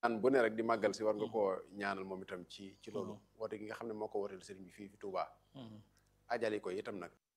an bu ne rek di màggal si war nga koo ñaanal moom itam ci loolu woote gi nga xam ne moo ko wooteel sëriñ bi fii fi Touba ajali ko itam nag